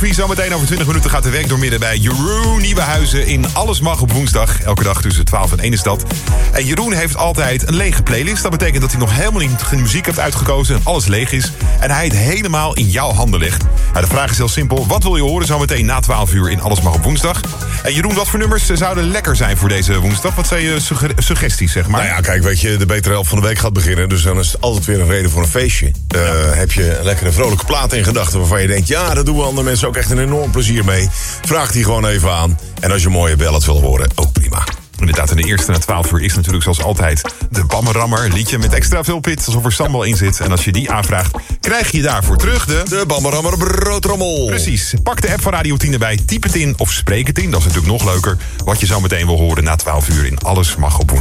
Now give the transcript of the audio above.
Zometeen over 20 minuten gaat de week doormidden bij Jeroen Nieuwenhuizen in Alles Mag op woensdag. Elke dag tussen 12 en 1 is dat. En Jeroen heeft altijd een lege playlist. Dat betekent dat hij nog helemaal niet geen muziek heeft uitgekozen en alles leeg is. En hij het helemaal in jouw handen legt. Nou, de vraag is heel simpel. Wat wil je horen zometeen na 12 uur in Alles Mag op woensdag? En Jeroen, wat voor nummers zouden lekker zijn voor deze woensdag? Wat zijn je suggesties, zeg maar? Nou ja, kijk, weet je, de betere helft van de week gaat beginnen. Dus dan is het altijd weer een reden voor een feestje. Heb je een lekkere vrolijke plaat in gedachten waarvan je denkt, ja, daar doen we andere mensen ook echt een enorm plezier mee. Vraag die gewoon even aan. En als je mooie ballad wil horen, ook prima. Inderdaad, en de eerste na 12 uur is natuurlijk zoals altijd de Bammerammer. Liedje met extra veel pit, alsof er sambal in zit. En als je die aanvraagt, krijg je daarvoor terug de Bammerammer broodrommel. Precies. Pak de app van Radio 10 erbij, typ het in of spreek het in. Dat is natuurlijk nog leuker. Wat je zo meteen wil horen na 12 uur in Alles Mag op woensdag.